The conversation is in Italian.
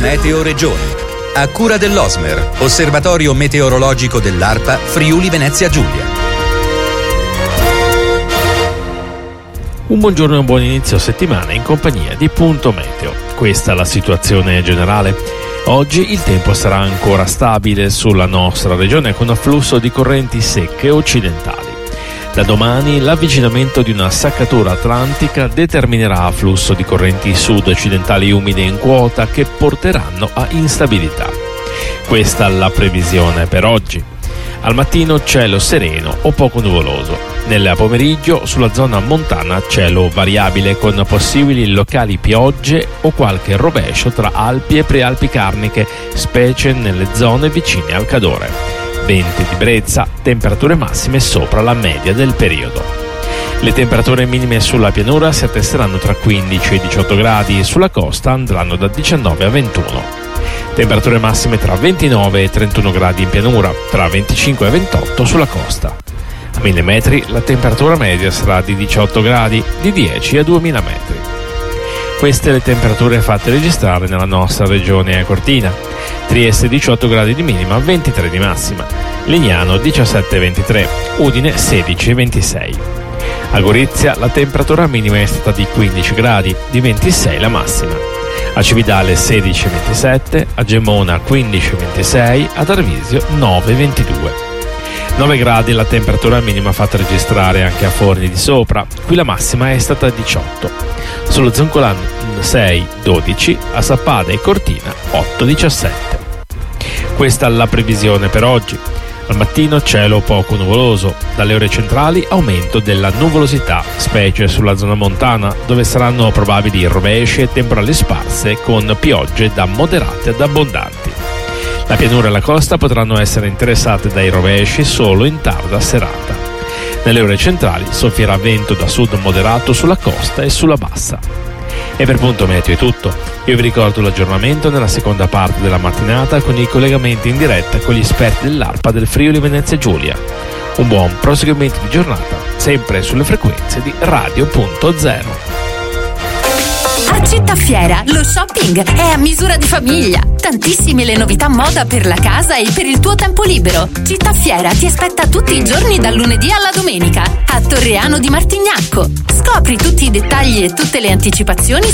Meteo Regione. A cura dell'Osmer, Osservatorio Meteorologico dell'ARPA Friuli Venezia Giulia. Un buongiorno e un buon inizio settimana in compagnia di Punto Meteo. Questa è la situazione generale. Oggi il tempo sarà ancora stabile sulla nostra regione con afflusso di correnti secche occidentali. Da domani l'avvicinamento di una saccatura atlantica determinerà afflusso di correnti sud-occidentali umide in quota che porteranno a instabilità. Questa è la previsione per oggi. Al mattino cielo sereno o poco nuvoloso. Nel pomeriggio sulla zona montana cielo variabile con possibili locali piogge o qualche rovescio tra Alpi e Prealpi Carniche, specie nelle zone vicine al Cadore. Venti di brezza, temperature massime sopra la media del periodo. Le temperature minime sulla pianura si attesteranno tra 15 e 18 gradi, sulla costa andranno da 19 a 21. Temperature massime tra 29 e 31 gradi in pianura, tra 25 e 28 sulla costa. A 1000 metri la temperatura media sarà di 18 gradi, di 10 a 2000 metri. Queste le temperature fatte registrare nella nostra regione Cortina. Trieste 18 gradi di minima, 23 di massima. Legnano 17-23, Udine 16-26. A Gorizia la temperatura minima è stata di 15 gradi, di 26 la massima. A Cividale 16-27, a Gemona 15-26, ad Arvisio 9-22. 9 gradi la temperatura minima fatta registrare anche a Forni di Sopra, qui la massima è stata 18. Sullo Zoncolan 6-12, a Sappada e Cortina 8-17. Questa è la previsione per oggi. Al mattino cielo poco nuvoloso, dalle ore centrali aumento della nuvolosità, specie sulla zona montana, dove saranno probabili rovesci e temporali sparse con piogge da moderate ad abbondanti. La pianura e la costa potranno essere interessate dai rovesci solo in tarda serata. Nelle ore centrali soffierà vento da sud moderato sulla costa e sulla bassa. E per Punto Meteo è tutto. Io vi ricordo l'aggiornamento nella seconda parte della mattinata con i collegamenti in diretta con gli esperti dell'ARPA del Friuli Venezia Giulia. Un buon proseguimento di giornata, sempre sulle frequenze di Radio Punto Zero. A Città Fiera lo shopping è a misura di famiglia. Tantissime le novità moda per la casa e per il tuo tempo libero. Città Fiera ti aspetta tutti i giorni dal lunedì alla domenica a Torreano di Martignacco. Scopri tutti i dettagli e tutte le anticipazioni